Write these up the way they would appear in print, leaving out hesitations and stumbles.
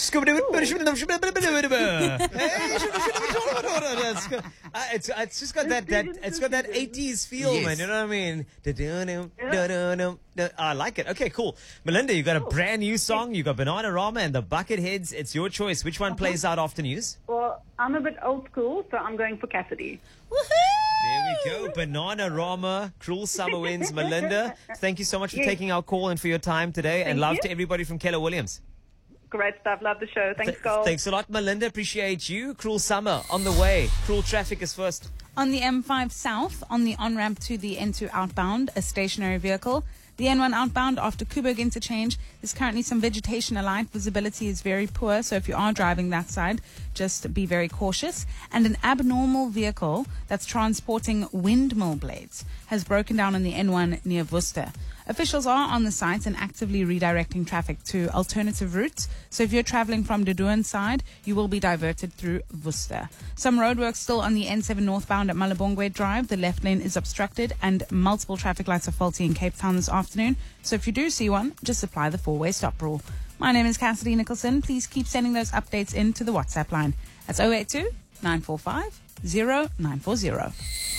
It's just got that it's got that 80s feel, Yes. man. You know what I mean? I like it. Okay, cool. Melinda, you got a brand new song. You got Bananarama and the Bucketheads. It's your choice. Which one plays out after news? Well, I'm a bit old school, so I'm going for Cassidy. There we go. Bananarama, Cruel Summer Winds. Melinda, thank you so much for taking our call and for your time today. And Thank love you. to everybody from Keller Williams. Great stuff. Love the show. Thanks, Carl. Thanks a lot, Melinda. Appreciate you. Cruel Summer on the way. Cruel Traffic is first. On the M5 South, on the on-ramp to the N2 outbound, a stationary vehicle. The N1 outbound after Kuberg interchange, there's currently some vegetation alight. Visibility is very poor, so if you are driving that side, just be very cautious. And an abnormal vehicle that's transporting windmill blades has broken down on the N1 near Worcester. Officials are on the site and actively redirecting traffic to alternative routes. So if you're traveling from the Duan side, you will be diverted through Worcester. Some roadworks still on the N7 northbound at Malabongwe Drive. The left lane is obstructed and multiple traffic lights are faulty in Cape Town this afternoon. So if you do see one, just apply the four-way stop rule. My name is Cassidy Nicholson. Please keep sending those updates in to the WhatsApp line. That's 082 945 0940.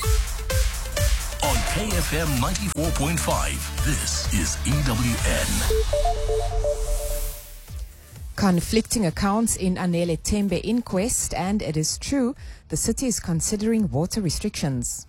On KFM 94.5, this is EWN. Conflicting accounts in Anele Tembe inquest, and it is true the city is considering water restrictions.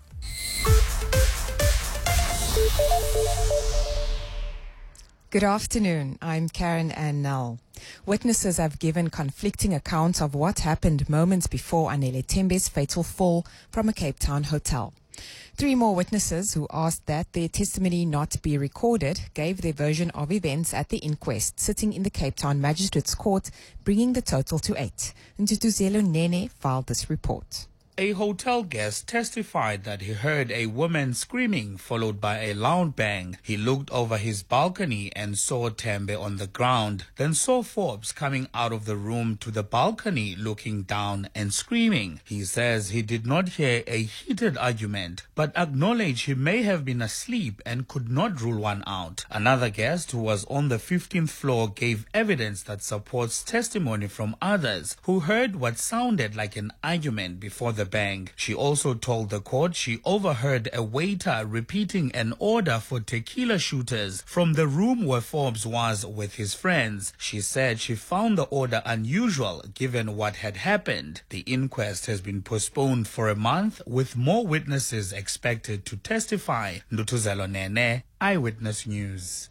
Good afternoon. I'm Karen Annell. Witnesses have given conflicting accounts of what happened moments before Anele Tembe's fatal fall from a Cape Town hotel. 3 more witnesses who asked that their testimony not be recorded gave their version of events at the inquest, sitting in the Cape Town Magistrates Court, bringing the total to 8. Ntutuzelo Nene filed this report. A hotel guest testified that he heard a woman screaming followed by a loud bang. He looked over his balcony and saw Tembe on the ground, then saw Forbes coming out of the room to the balcony looking down and screaming. He says he did not hear a heated argument, but acknowledged he may have been asleep and could not rule one out. Another guest who was on the 15th floor gave evidence that supports testimony from others who heard what sounded like an argument before the bang. She also told the court she overheard a waiter repeating an order for tequila shooters from the room where Forbes was with his friends. She said she found the order unusual given what had happened. The inquest has been postponed for a month with more witnesses expected to testify. Ndutuzelo Nene, Eyewitness News.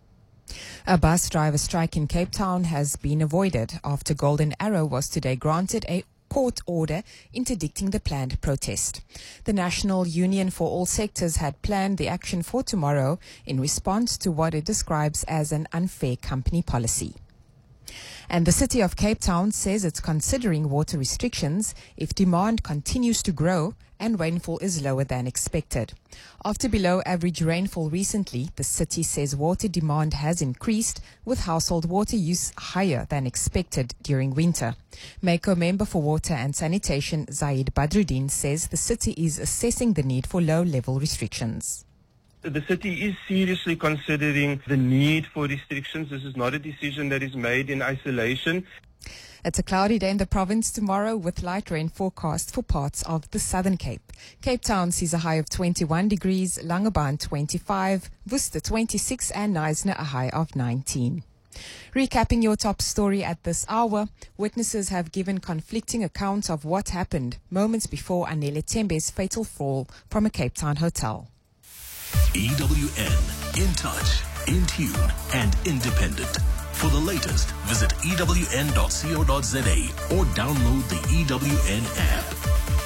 A bus driver strike in Cape Town has been avoided after Golden Arrow was today granted a court order interdicting the planned protest. The National Union for All Sectors had planned the action for tomorrow in response to what it describes as an unfair company policy. And the city of Cape Town says it's considering water restrictions if demand continues to grow and rainfall is lower than expected. After below average rainfall recently, the city says water demand has increased with household water use higher than expected during winter. MACO member for Water and Sanitation Zaid Badruddin says the city is assessing the need for low-level restrictions. The city is seriously considering the need for restrictions. This is not a decision that is made in isolation. It's a cloudy day in the province tomorrow with light rain forecast for parts of the Southern Cape. Cape Town sees a high of 21 degrees, Langebaan 25, Worcester 26 and Knysna a high of 19. Recapping your top story at this hour, witnesses have given conflicting accounts of what happened moments before Anele Tembe's fatal fall from a Cape Town hotel. EWN, in touch, in tune, and independent. For the latest, visit ewn.co.za or download the EWN app.